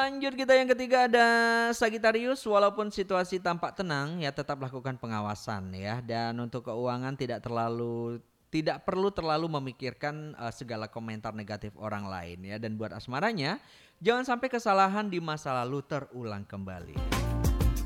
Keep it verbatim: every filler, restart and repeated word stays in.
lanjut kita yang ketiga ada Sagittarius, walaupun situasi tampak tenang ya tetap lakukan pengawasan ya, dan untuk keuangan tidak terlalu tidak perlu terlalu memikirkan uh, segala komentar negatif orang lain ya, dan buat asmaranya jangan sampai kesalahan di masa lalu terulang kembali.